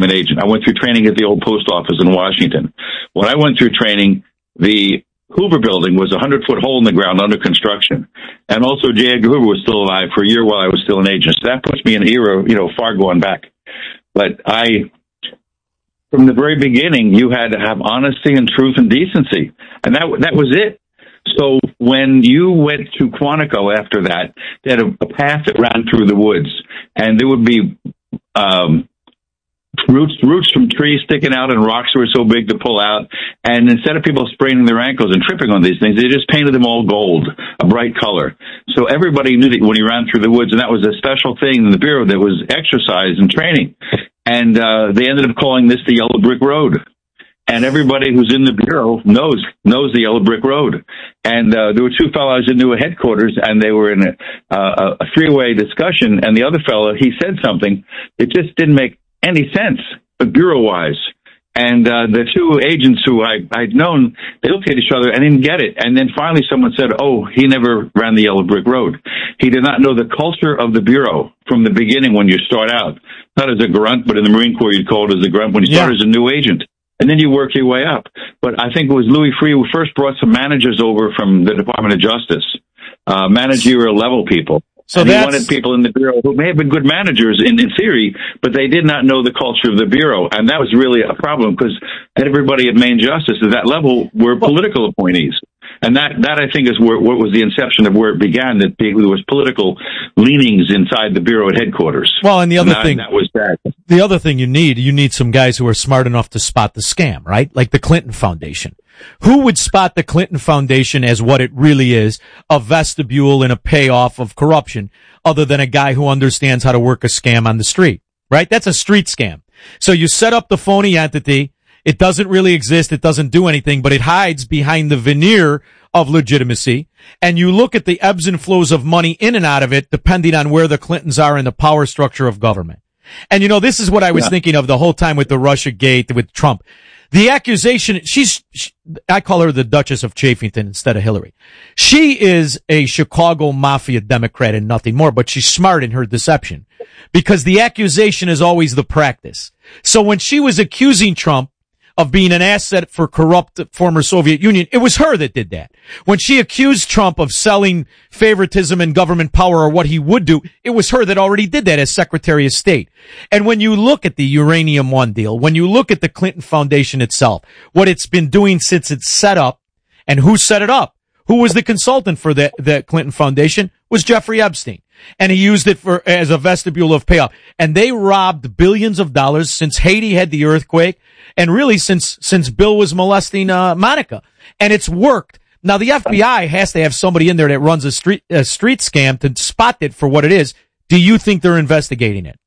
government agent. I went through training at the old post office in Washington. When I went through training, the Hoover building was a 100-foot hole in the ground under construction. And also J. Edgar Hoover was still alive for a year while I was still an agent. So that puts me in an era, far going back. But from the very beginning, you had to have honesty and truth and decency. And that was it. So when you went to Quantico after that, they had a path that ran through the woods. And there would be roots from trees sticking out and rocks that were so big to pull out. And instead of people spraining their ankles and tripping on these things, they just painted them all gold, a bright color. So everybody knew that when he ran through the woods, and that was a special thing in the Bureau that was exercise and training. And they ended up calling this the Yellow Brick Road. And everybody who's in the Bureau knows the Yellow Brick Road. And there were two fellows in the headquarters, and they were in a three-way discussion. And the other fellow, he said something that just didn't make any sense, but Bureau-wise. And the two agents who I'd known, they looked at each other and didn't get it. And then finally someone said, oh, he never ran the Yellow Brick Road. He did not know the culture of the Bureau from the beginning when you start out. Not as a grunt, but in the Marine Corps you'd call it as a grunt when you start as a new agent. And then you work your way up. But I think it was Louis Freeh who first brought some managers over from the Department of Justice, managerial level people. So he wanted people in the Bureau who may have been good managers in theory, but they did not know the culture of the Bureau. And that was really a problem because everybody at Main Justice at that level were political appointees. And that I think is what was the inception of where it began, that there was political leanings inside the Bureau at headquarters. Well, and the other thing, that was bad. The other thing you need some guys who are smart enough to spot the scam, right? Like the Clinton Foundation. Who would spot the Clinton Foundation as what it really is, a vestibule and a payoff of corruption, other than a guy who understands how to work a scam on the street, right? That's a street scam. So you set up the phony entity. It doesn't really exist. It doesn't do anything, but it hides behind the veneer of legitimacy. And you look at the ebbs and flows of money in and out of it, depending on where the Clintons are in the power structure of government. And this is what I was thinking of the whole time with the Russia Gate, with Trump. The accusation, I call her the Duchess of Chafington instead of Hillary. She is a Chicago mafia Democrat and nothing more, but she's smart in her deception because the accusation is always the practice. So when she was accusing Trump of being an asset for corrupt former Soviet Union, it was her that did that. When she accused Trump of selling favoritism and government power or what he would do, it was her that already did that as Secretary of State. And when you look at the Uranium One deal, when you look at the Clinton Foundation itself, what it's been doing since it's set up, and who set it up, who was the consultant for the Clinton Foundation, was Jeffrey Epstein. And he used it as a vestibule of payoff. And they robbed billions of dollars since Haiti had the earthquake, and really since Bill was molesting Monica. And it's worked. Now the FBI has to have somebody in there that runs a street scam to spot it for what it is. Do you think they're investigating it?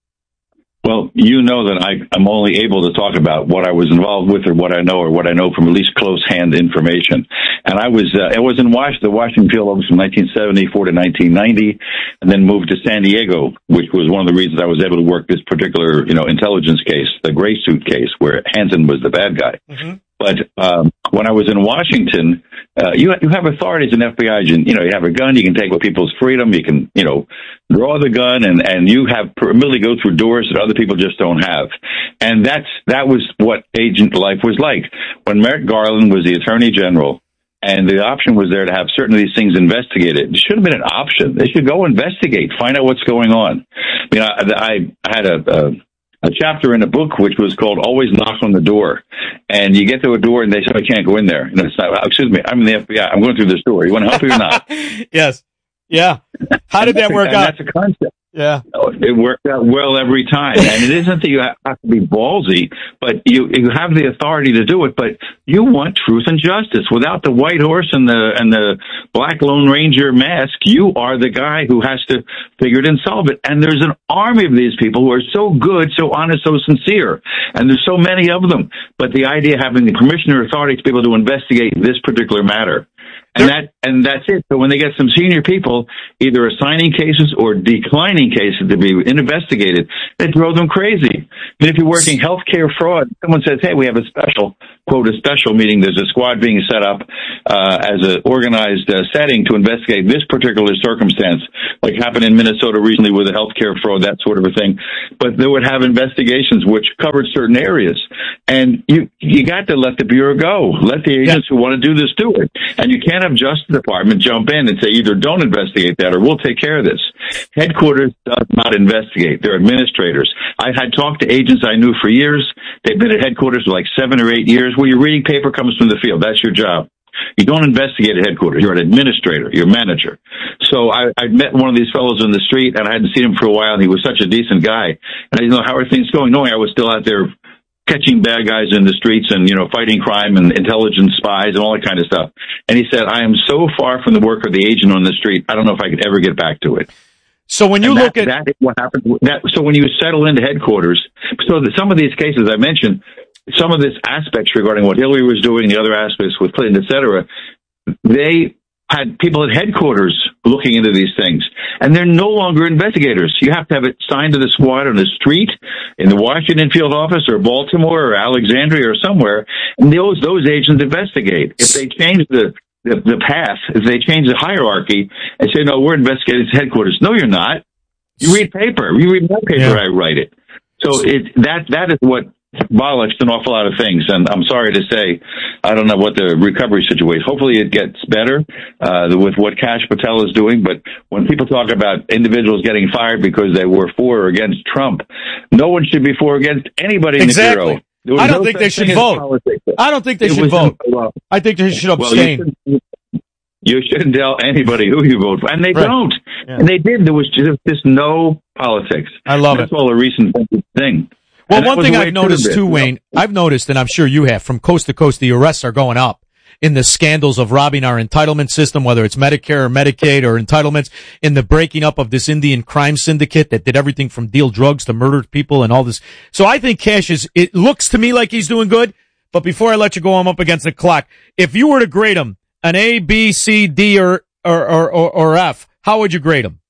Well, that I'm only able to talk about what I was involved with or what I know from at least close-hand information. And I was in the Washington field office from 1974 to 1990, and then moved to San Diego, which was one of the reasons I was able to work this particular, intelligence case, the gray suit case, where Hansen was the bad guy. Mm-hmm. But when I was in Washington, you have authority as an FBI agent. You have a gun, you can take away people's freedom, you can, draw the gun, and you have ability to go through doors that other people just don't have. And that was what agent life was like. When Merrick Garland was the Attorney General, and the option was there to have certain of these things investigated, it should have been an option. They should go investigate, find out what's going on. I had a chapter in a book which was called Always Knock on the Door. And you get to a door and they say, I can't go in there. And it's not, excuse me, I'm in the FBI. I'm going through this door. You want to help me or not? Yes. Yeah. How did that work out? That's a concept. Yeah. It worked out well every time. And it isn't that you have to be ballsy, but you have the authority to do it, but you want truth and justice. Without the white horse and the black Lone Ranger mask, you are the guy who has to figure it and solve it. And there's an army of these people who are so good, so honest, so sincere. And there's so many of them. But the idea of having the permission or authority to be able to investigate this particular matter, And that's it. So when they get some senior people either assigning cases or declining cases to be investigated, they throw them crazy. And if you're working healthcare fraud, someone says, hey, we have a special, quote, a special meeting. There's a squad being set up as an organized setting to investigate this particular circumstance, like happened in Minnesota recently with a healthcare fraud, that sort of a thing. But they would have investigations which covered certain areas. And you got to let the Bureau go. Let the agents who want to do this do it. And you can't have Justice Department jump in and say either don't investigate that or we'll take care of this. Headquarters does not investigate. They're administrators. I had talked to agents I knew for years. They've been at headquarters for like 7 or 8 years. Well, your reading paper comes from the field. That's your job. You don't investigate at headquarters. You're an administrator. You're a manager. So I met one of these fellows in the street, and I hadn't seen him for a while, and he was such a decent guy. And I didn't know, how are things going? Knowing I was still out there catching bad guys in the streets and, fighting crime and intelligence spies and all that kind of stuff. And he said, I am so far from the work of the agent on the street, I don't know if I could ever get back to it. So when you look at that, is what happened. So when you settle into headquarters, so that some of these cases I mentioned, some of this aspects regarding what Hillary was doing, the other aspects with Clinton, et cetera, they had people at headquarters looking into these things, and they're no longer investigators. You have to have it signed to the squad on the street, in the Washington field office, or Baltimore, or Alexandria, or somewhere, and those agents investigate. If they change the path, if they change the hierarchy and say, no, we're investigating headquarters. No, you're not. You read paper. You read my paper, I write it. So that is what bollocks an awful lot of things, and I'm sorry to say, I don't know what the recovery situation. Hopefully, it gets better with what Kash Patel is doing. But when people talk about individuals getting fired because they were for or against Trump, no one should be for or against anybody in the Bureau. I don't think they should vote. I don't think they should vote. I think they should abstain. You shouldn't tell anybody who you vote for, and they don't. Yeah. And they did. There was just no politics. I love That's all a recent thing. Well, one thing I've noticed too, Wayne, I've noticed, and I'm sure you have, from coast to coast, the arrests are going up in the scandals of robbing our entitlement system, whether it's Medicare or Medicaid or entitlements, in the breaking up of this Indian crime syndicate that did everything from deal drugs to murder people and all this. So I think Kash it looks to me like he's doing good. But before I let you go, I'm up against the clock. If you were to grade him an A, B, C, D, or F, how would you grade him?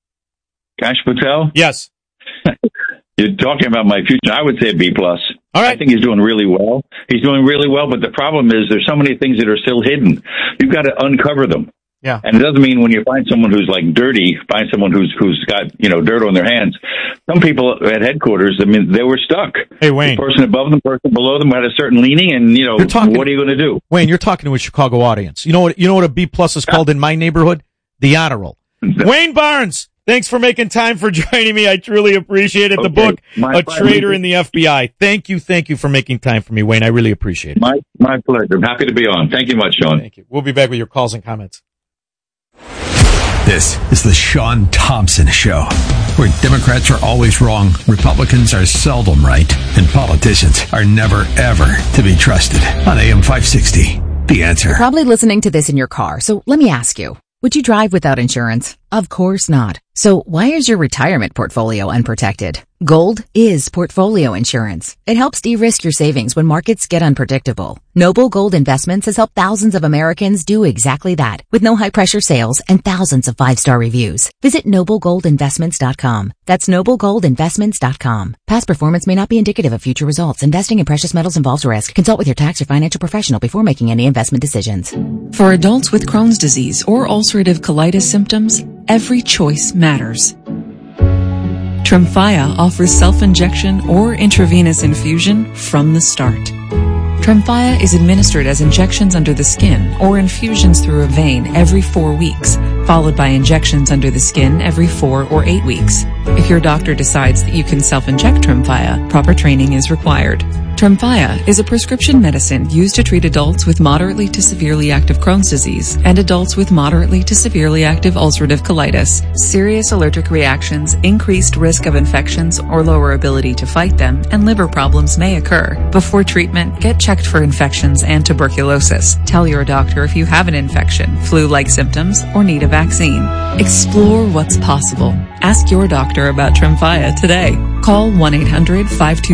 Kash Patel? Yes. You're talking about my future. I would say B+. All right. I think he's doing really well. He's doing really well, but the problem is there's so many things that are still hidden. You've got to uncover them. Yeah. And it doesn't mean when you find someone who's like dirty, find someone who's got, dirt on their hands. Some people at headquarters, they were stuck. Hey, Wayne. The person above them, person below them had a certain leaning, and, what are you going to do? Wayne, you're talking to a Chicago audience. You know what a B+ is called in my neighborhood? The honor roll. Wayne Barnes. Thanks for making time for joining me. I truly appreciate it. The book, A Traitor in the FBI. Thank you for making time for me, Wayne. I really appreciate it. My pleasure. I'm happy to be on. Thank you much, Sean. Thank you. We'll be back with your calls and comments. This is the Sean Thompson Show, where Democrats are always wrong, Republicans are seldom right, and politicians are never, ever to be trusted. On AM 560, The Answer. You're probably listening to this in your car, so let me ask you. Would you drive without insurance? Of course not. So why is your retirement portfolio unprotected? Gold is portfolio insurance. It helps de-risk your savings when markets get unpredictable. Noble Gold Investments has helped thousands of Americans do exactly that, with no high-pressure sales and thousands of 5-star reviews. Visit NobleGoldInvestments.com. That's NobleGoldInvestments.com. Past performance may not be indicative of future results. Investing in precious metals involves risk. Consult with your tax or financial professional before making any investment decisions. For adults with Crohn's disease or ulcerative colitis symptoms, every choice matters. Tremfya offers self-injection or intravenous infusion from the start. Tremfya is administered as injections under the skin or infusions through a vein every 4 weeks, followed by injections under the skin every 4 or 8 weeks. If your doctor decides that you can self-inject Tremfya, proper training is required. Tremfya is a prescription medicine used to treat adults with moderately to severely active Crohn's disease and adults with moderately to severely active ulcerative colitis. Serious allergic reactions, increased risk of infections or lower ability to fight them, and liver problems may occur. Before treatment, get checked for infections and tuberculosis. Tell your doctor if you have an infection, flu-like symptoms, or need a vaccine. Explore what's possible. Ask your doctor about Tremfya today. Call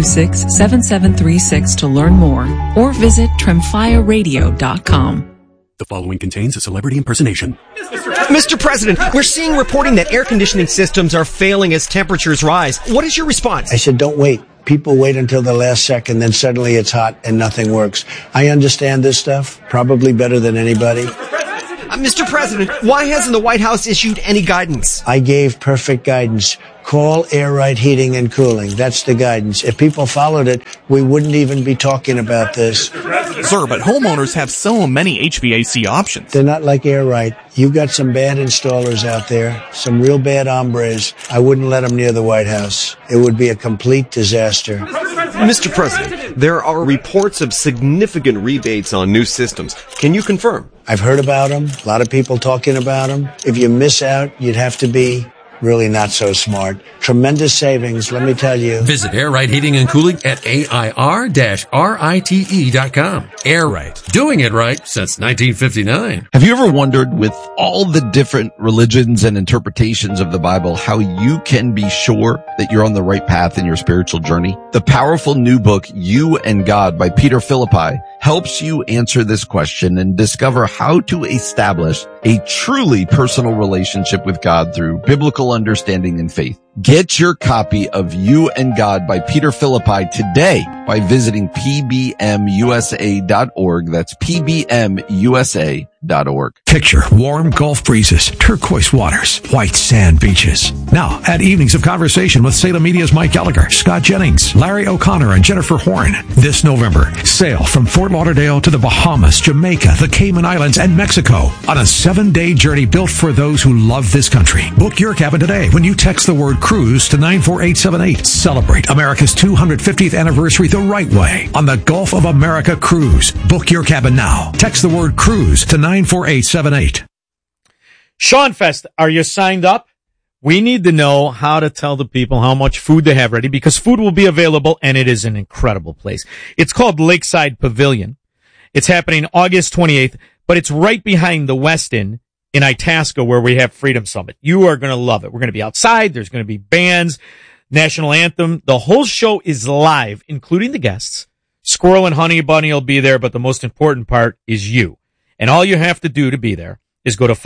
1-800-526-7736 to learn more or visit TremfyaRadio.com. The following contains a celebrity impersonation. Mr. President, we're seeing reporting that air conditioning systems are failing as temperatures rise. What is your response? I said, don't wait. People wait until the last second, then suddenly it's hot and nothing works. I understand this stuff probably better than anybody. Mr. President, why hasn't the White House issued any guidance? I gave perfect guidance. Call Air Right Heating and Cooling. That's the guidance. If people followed it, we wouldn't even be talking about this. Sir, but homeowners have so many HVAC options. They're not like Air Right. You got some bad installers out there, some real bad hombres. I wouldn't let them near the White House. It would be a complete disaster. Mr. President, there are reports of significant rebates on new systems. Can you confirm? I've heard about them. A lot of people talking about them. If you miss out, you'd have to be really not so smart. Tremendous savings, let me tell you. Visit Air Right Heating and Cooling at AIR-RITE.com. Air Right. Doing it right since 1959. Have you ever wondered, with all the different religions and interpretations of the Bible, how you can be sure that you're on the right path in your spiritual journey? The powerful new book, You and God by Peter Philippi, helps you answer this question and discover how to establish a truly personal relationship with God through biblical understanding and faith. Get your copy of You and God by Peter Philippi today by visiting pbmusa.org. That's pbmusa.org. Picture warm Gulf breezes, turquoise waters, white sand beaches. Now, at Evenings of Conversation with Salem Media's Mike Gallagher, Scott Jennings, Larry O'Connor, and Jennifer Horn. This November, sail from Fort Lauderdale to the Bahamas, Jamaica, the Cayman Islands, and Mexico on a 7-day journey built for those who love this country. Book your cabin today when you text the word cruise to 94878. Celebrate America's 250th anniversary the right way on the Gulf of America Cruise. Book your cabin now. Text the word cruise to 94878. Sean Fest, are you signed up? We need to know how to tell the people how much food they have ready, because food will be available, and it is an incredible place. It's called Lakeside Pavilion. It's happening August 28th, but it's right behind the Westin in Itasca, where we have Freedom Summit. You are going to love it. We're going to be outside. There's going to be bands, national anthem. The whole show is live, including the guests. Squirrel and Honey Bunny will be there, but the most important part is you. And all you have to do to be there is go to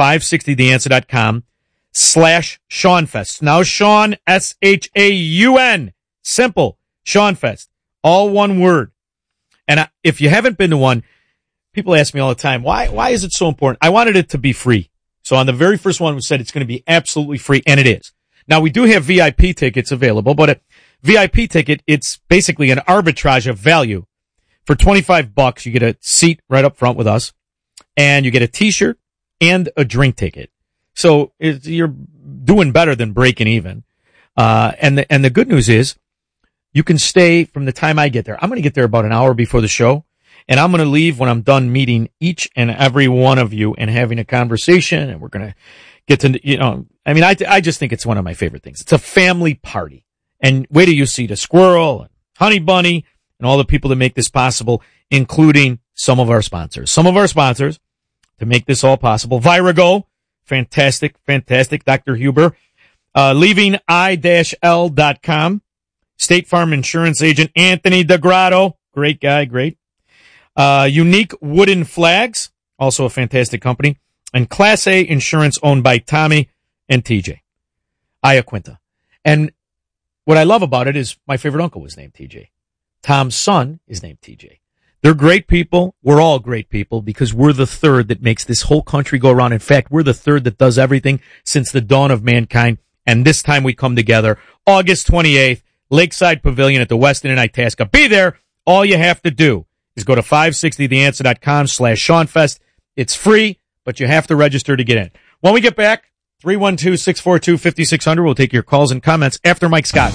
560theanswer.com/SeanFest. Now, Sean, S-H-A-U-N. Simple. Seanfest. All one word. And if you haven't been to one, people ask me all the time, why is it so important? I wanted it to be free. So on the very first one, we said it's going to be absolutely free, and it is. Now, we do have VIP tickets available, but a VIP ticket, it's basically an arbitrage of value. For $25, you get a seat right up front with us, and you get a T-shirt and a drink ticket. So you're doing better than breaking even. And the good news is you can stay from the time I get there. I'm going to get there about an hour before the show, and I'm going to leave when I'm done meeting each and every one of you and having a conversation, and we're going to get to, I just think it's one of my favorite things. It's a family party. And wait till you see the Squirrel and Honey Bunny and all the people that make this possible, including some of our sponsors. Some of our sponsors to make this all possible. Virago, fantastic. Dr. Huber. Leaving I-L.com. State Farm Insurance Agent Anthony DeGrotto. Great guy, great. Unique Wooden Flags, also a fantastic company. And Class A Insurance, owned by Tommy and TJ Iaquinta. And what I love about it is my favorite uncle was named TJ. Tom's son is named TJ. They're great people. We're all great people because we're the third that makes this whole country go around. In fact, we're the third that does everything since the dawn of mankind. And this time we come together August 28th, Lakeside Pavilion at the Westin in Itasca. Be there. All you have to do is go to 560theanswer.com/SeanFest. It's free, but you have to register to get in. When we get back, 312-642-5600. We'll take your calls and comments after Mike Scott.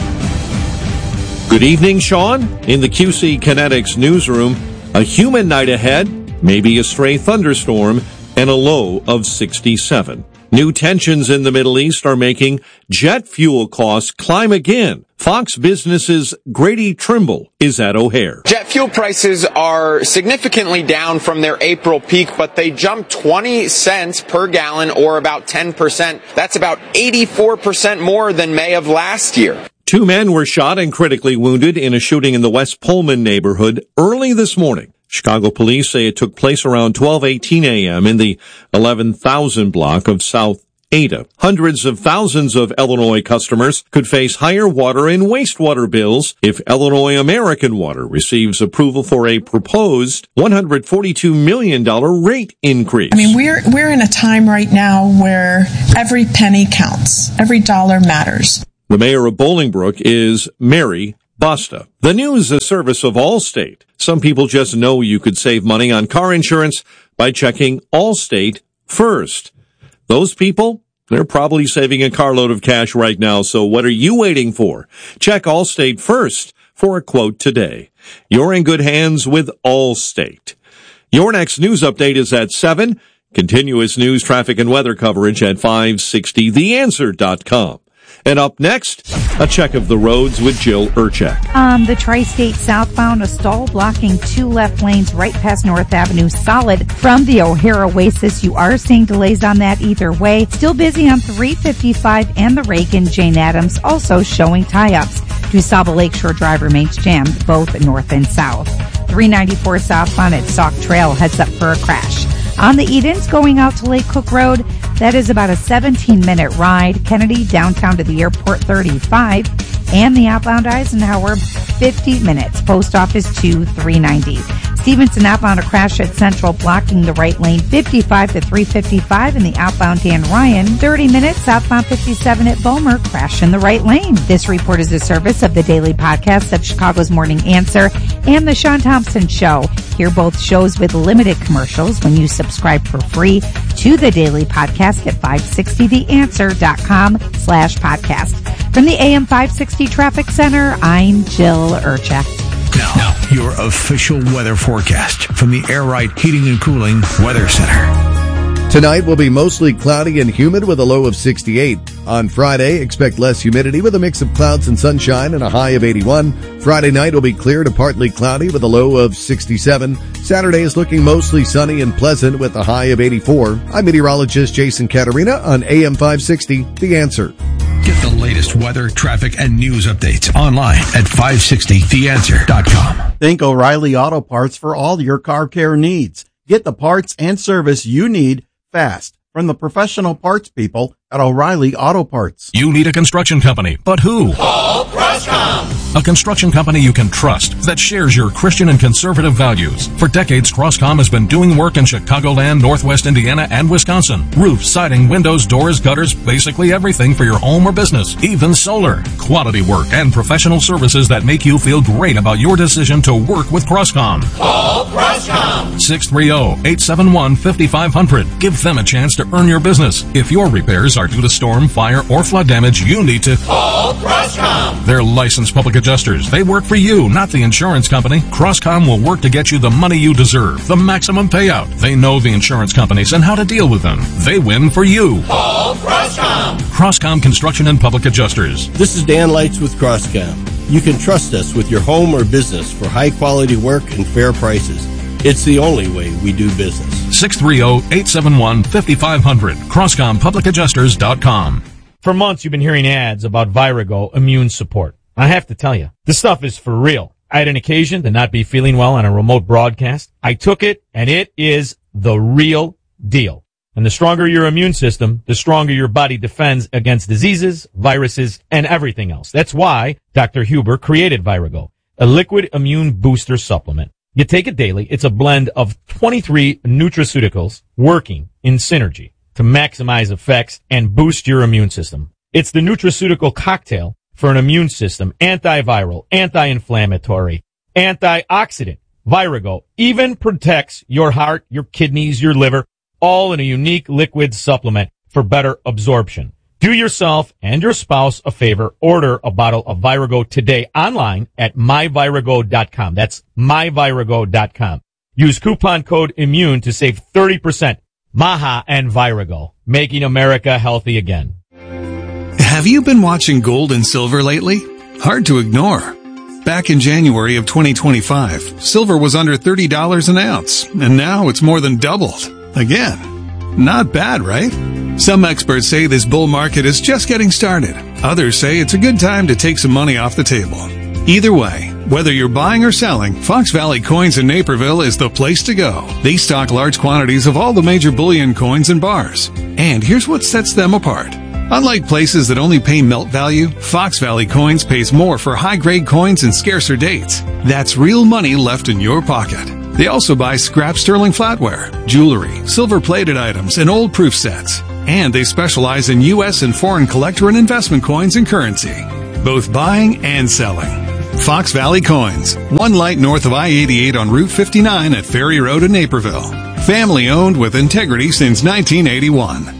Good evening, Sean. In the QC Kinetics newsroom, a humid night ahead, maybe a stray thunderstorm, and a low of 67. New tensions in the Middle East are making jet fuel costs climb again. Fox Business's Grady Trimble is at O'Hare. Jet fuel prices are significantly down from their April peak, but they jumped 20 cents per gallon, or about 10%. That's about 84% more than May of last year. 2 men were shot and critically wounded in a shooting in the West Pullman neighborhood early this morning. Chicago police say it took place around 12:18 a.m. in the 11,000 block of South Ada. Hundreds of thousands of Illinois customers could face higher water and wastewater bills if Illinois American Water receives approval for a proposed $142 million rate increase. I mean, we're in a time right now where every penny counts. Every dollar matters. The mayor of Bolingbrook is Mary Basta. The news is a service of Allstate. Some people just know you could save money on car insurance by checking Allstate first. Those people, they're probably saving a carload of cash right now, so what are you waiting for? Check Allstate first for a quote today. You're in good hands with Allstate. Your next news update is at 7. Continuous news, traffic, and weather coverage at 560theanswer.com. And up next, a check of the roads with Jill Urchak. On the Tri-State southbound, a stall blocking 2 left lanes right past North Avenue Solid from the O'Hare Oasis. You are seeing delays on that either way. Still busy on 355 and the Reagan. Jane Addams also showing tie-ups. DuSable Lakeshore Drive remains jammed both north and south. 394 southbound at Sauk Trail heads up for a crash. On the Edens going out to Lake Cook Road, that is about a 17-minute ride. Kennedy downtown to the airport 35, and the outbound Eisenhower 50 minutes. Post Office 2 390. Stevenson outbound a crash at Central blocking the right lane 55 to 355, and the outbound Dan Ryan 30 minutes. Southbound 57 at Bomer crash in the right lane. This report is a service of the daily podcast of Chicago's Morning Answer and the Sean Thompson Show. Hear both shows with limited commercials when you subscribe for free to the daily podcast at 560theanswer.com/podcast. From the AM 560 Traffic Center, I'm Jill Urchak. Now, your official weather forecast from the Air Right Heating and Cooling Weather Center. Tonight will be mostly cloudy and humid with a low of 68. On Friday, expect less humidity with a mix of clouds and sunshine and a high of 81. Friday night will be clear to partly cloudy with a low of 67. Saturday is looking mostly sunny and pleasant with a high of 84. I'm meteorologist Jason Caterina on AM 560, The Answer. Get the latest weather, traffic, and news updates online at 560theanswer.com. Think O'Reilly Auto Parts for all your car care needs. Get the parts and service you need fast from the professional parts people at O'Reilly Auto Parts. You need a construction company, but who? Call Croscom. A construction company you can trust that shares your Christian and conservative values. For decades, Croscom has been doing work in Chicagoland, Northwest Indiana, and Wisconsin. Roofs, siding, windows, doors, gutters, basically everything for your home or business, even solar. Quality work and professional services that make you feel great about your decision to work with Croscom. Call Croscom. 630-871-5500. Give them a chance to earn your business. If your repairs are due to storm, fire, or flood damage, you need to call Croscom. They're licensed public adjusters. They work for you, not the insurance company. Croscom will work to get you the money you deserve, the maximum payout. They know the insurance companies and how to deal with them. They win for you. Call Croscom. Croscom Construction and Public Adjusters. This is Dan Lights with Croscom. You can trust us with your home or business for high quality work and fair prices. It's the only way we do business. 630-871-5500. CroscomPublicAdjusters.com. For months, you've been hearing ads about Virago Immune Support. I have to tell you, this stuff is for real. I had an occasion to not be feeling well on a remote broadcast. I took it, and it is the real deal. And the stronger your immune system, the stronger your body defends against diseases, viruses, and everything else. That's why Dr. Huber created Virago, a liquid immune booster supplement. You take it daily. It's a blend of 23 nutraceuticals working in synergy to maximize effects and boost your immune system. It's the nutraceutical cocktail for an immune system, antiviral, anti-inflammatory, antioxidant. Virago even protects your heart, your kidneys, your liver, all in a unique liquid supplement for better absorption. Do yourself and your spouse a favor. Order a bottle of Virago today online at myvirago.com. That's myvirago.com. Use coupon code IMMUNE to save 30%. Maha and Virago, making America healthy again. Have you been watching gold and silver lately? Hard to ignore. Back in January of 2025, silver was under $30 an ounce, and now it's more than doubled. Again. Not bad, right? Some experts say this bull market is just getting started. Others say it's a good time to take some money off the table. Either way, Whether you're buying or selling, Fox Valley Coins in Naperville is the place to go. They stock large quantities of all the major bullion coins and bars. And here's what sets them apart. Unlike places that only pay melt value, Fox Valley Coins pays more for high-grade coins and scarcer dates. That's real money left in your pocket. They also buy scrap sterling flatware, jewelry, silver-plated items, and old proof sets. And they specialize in U.S. and foreign collector and investment coins and currency, both buying and selling. Fox Valley Coins, one light north of I-88 on Route 59 at Ferry Road in Naperville. Family owned with integrity since 1981.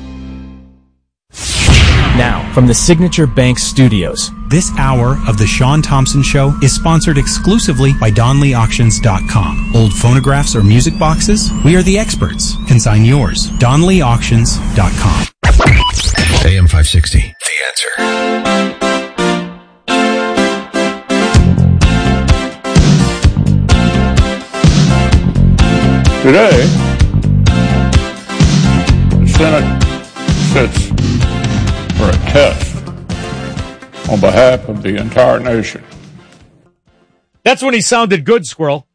Now, from the Signature Bank Studios, this hour of The Sean Thompson Show is sponsored exclusively by DonleyAuctions.com. Old phonographs or music boxes? We are the experts. Consign yours. DonleyAuctions.com. AM 560. The Answer. Today, the Senate sits for a test on behalf of the entire nation. That's when he sounded good, Squirrel.